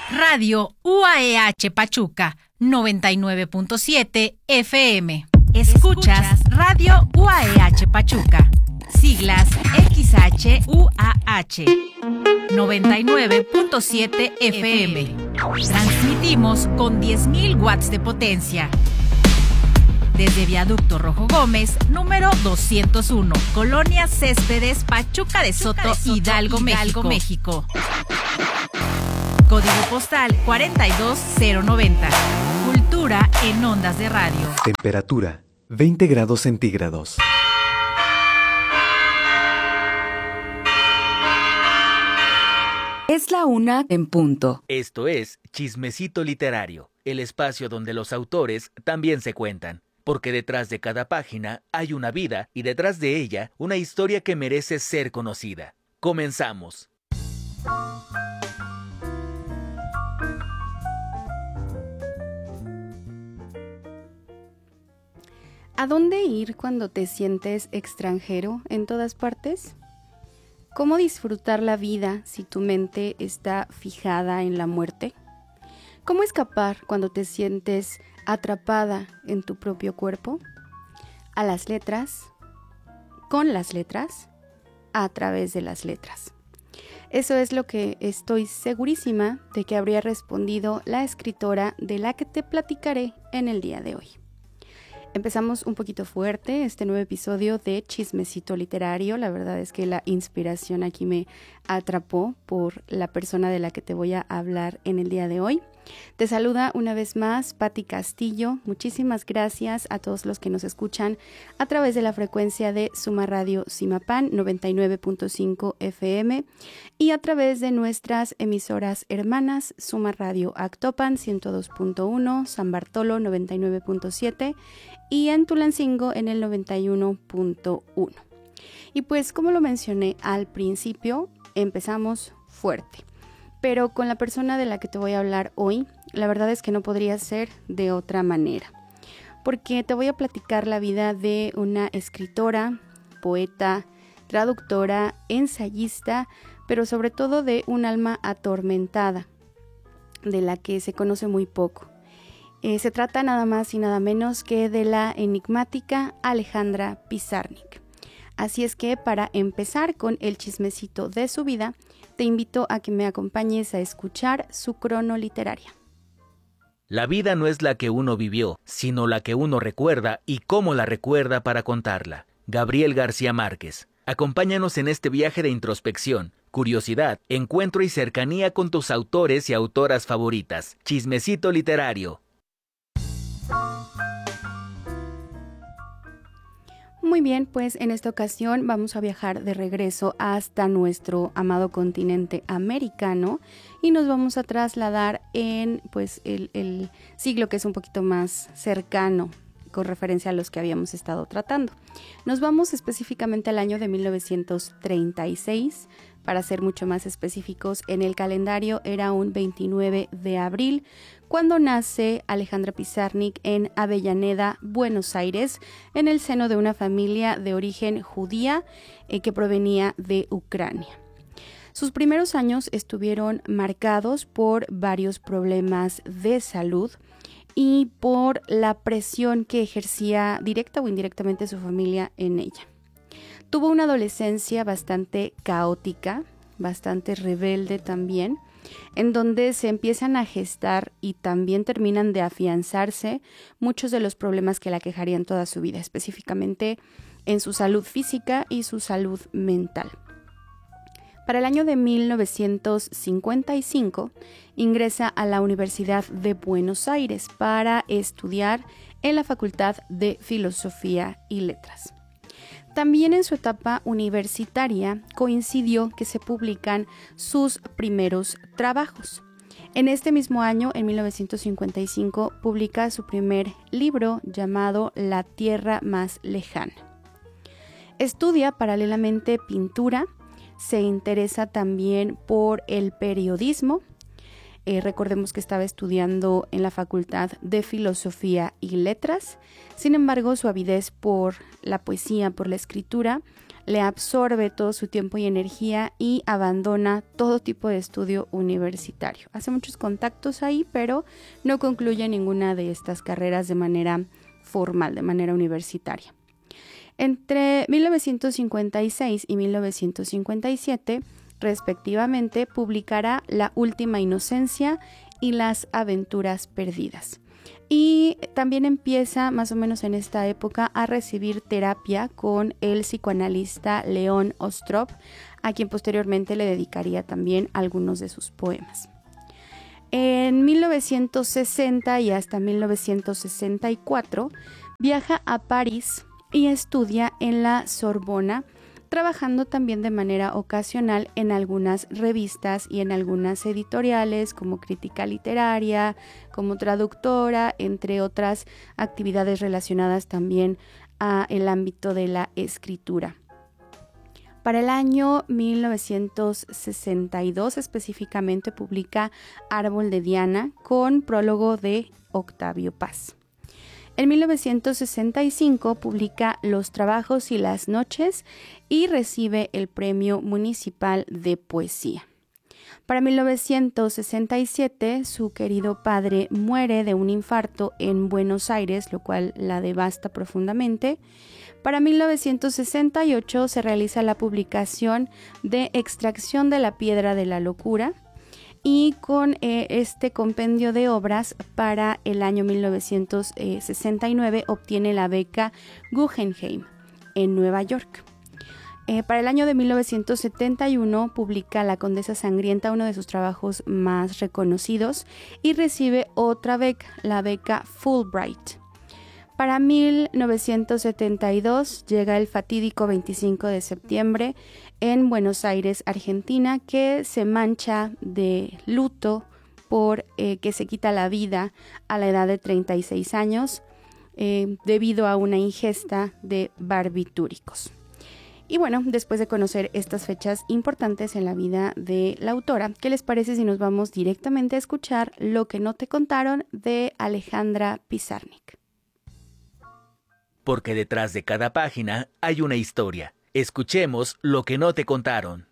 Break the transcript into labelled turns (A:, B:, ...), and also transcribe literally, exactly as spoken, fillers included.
A: Radio U A E H Pachuca, noventa y nueve punto siete F M. Escuchas Radio U A E H Pachuca. Siglas X H U A H. noventa y nueve punto siete F M. Transmitimos con diez mil watts de potencia. Desde Viaducto Rojo Gómez, número doscientos uno, Colonia Céspedes, Pachuca de Soto, Pachuca de Soto Hidalgo, Hidalgo, México. México. Código postal cuarenta y dos cero noventa. Cultura en ondas de radio.
B: Temperatura veinte grados centígrados.
C: Es la una en punto.
D: Esto es Chismecito Literario, el espacio donde los autores también se cuentan. Porque detrás de cada página hay una vida y detrás de ella una historia que merece ser conocida. Comenzamos.
E: ¿A dónde ir cuando te sientes extranjero en todas partes? ¿Cómo disfrutar la vida si tu mente está fijada en la muerte? ¿Cómo escapar cuando te sientes atrapada en tu propio cuerpo? A las letras, con las letras, a través de las letras. Eso es lo que estoy segurísima de que habría respondido la escritora de la que te platicaré en el día de hoy. Empezamos un poquito fuerte este nuevo episodio de Chismecito Literario. La verdad es que la inspiración aquí me atrapó por la persona de la que te voy a hablar en el día de hoy. Te saluda una vez más Pati Castillo. Muchísimas gracias a todos los que nos escuchan a través de la frecuencia de Suma Radio Zimapán noventa y nueve punto cinco F M y a través de nuestras emisoras hermanas Suma Radio Actopan ciento dos punto uno, San Bartolo noventa y nueve punto siete y en Tulancingo en el noventa y uno punto uno. Y pues como lo mencioné al principio, empezamos fuerte. Pero con la persona de la que te voy a hablar hoy, la verdad es que no podría ser de otra manera. Porque te voy a platicar la vida de una escritora, poeta, traductora, ensayista, pero sobre todo de un alma atormentada, de la que se conoce muy poco. Eh, se trata nada más y nada menos que de la enigmática Alejandra Pizarnik. Así es que para empezar con el chismecito de su vida, te invito a que me acompañes a escuchar su crono literaria.
D: La vida no es la que uno vivió, sino la que uno recuerda y cómo la recuerda para contarla. Gabriel García Márquez. Acompáñanos en este viaje de introspección, curiosidad, encuentro y cercanía con tus autores y autoras favoritas. Chismecito Literario.
E: Muy bien, pues en esta ocasión vamos a viajar de regreso hasta nuestro amado continente americano y nos vamos a trasladar en pues el, el siglo que es un poquito más cercano con referencia a los que habíamos estado tratando. Nos vamos específicamente al año de mil novecientos treinta y seis, para ser mucho más específicos, en el calendario era un veintinueve de abril, cuando nace Alejandra Pizarnik en Avellaneda, Buenos Aires, en el seno de una familia de origen judía eh, que provenía de Ucrania. Sus primeros años estuvieron marcados por varios problemas de salud y por la presión que ejercía directa o indirectamente su familia en ella. Tuvo una adolescencia bastante caótica, bastante rebelde también, en donde se empiezan a gestar y también terminan de afianzarse muchos de los problemas que la aquejarían toda su vida, específicamente en su salud física y su salud mental. Para el año de mil novecientos cincuenta y cinco ingresa a la Universidad de Buenos Aires para estudiar en la Facultad de Filosofía y Letras. También en su etapa universitaria coincidió que se publican sus primeros trabajos. En este mismo año, en mil novecientos cincuenta y cinco, publica su primer libro llamado La Tierra Más Lejana. Estudia paralelamente pintura, se interesa también por el periodismo. Eh, recordemos que estaba estudiando en la Facultad de Filosofía y Letras. Sin embargo, su avidez por la poesía, por la escritura, le absorbe todo su tiempo y energía y abandona todo tipo de estudio universitario. Hace muchos contactos ahí, pero no concluye ninguna de estas carreras de manera formal, de manera universitaria. Entre mil novecientos cincuenta y seis y mil novecientos cincuenta y siete, respectivamente, publicará La última inocencia y Las aventuras perdidas. Y también empieza más o menos en esta época a recibir terapia con el psicoanalista León Ostrov, a quien posteriormente le dedicaría también algunos de sus poemas. En mil novecientos sesenta y hasta mil novecientos sesenta y cuatro viaja a París y estudia en la Sorbona, trabajando también de manera ocasional en algunas revistas y en algunas editoriales como crítica literaria, como traductora, entre otras actividades relacionadas también a el ámbito de la escritura. Para el año mil novecientos sesenta y dos específicamente publica Árbol de Diana con prólogo de Octavio Paz. En mil novecientos sesenta y cinco publica Los trabajos y las noches y recibe el Premio Municipal de Poesía. Para mil novecientos sesenta y siete, su querido padre muere de un infarto en Buenos Aires, lo cual la devasta profundamente. Para mil novecientos sesenta y ocho se realiza la publicación de Extracción de la piedra de la locura, y con eh, este compendio de obras para el año mil novecientos sesenta y nueve obtiene la beca Guggenheim en Nueva York. Eh, para el año de mil novecientos setenta y uno publica La Condesa Sangrienta, uno de sus trabajos más reconocidos, y recibe otra beca, la beca Fulbright. Para mil novecientos setenta y dos llega el fatídico veinticinco de septiembre en Buenos Aires, Argentina, que se mancha de luto por eh, que se quita la vida a la edad de treinta y seis años eh, debido a una ingesta de barbitúricos. Y bueno, después de conocer estas fechas importantes en la vida de la autora, ¿qué les parece si nos vamos directamente a escuchar Lo que no te contaron de Alejandra Pizarnik?
D: Porque detrás de cada página hay una historia. Escuchemos Lo que no te contaron.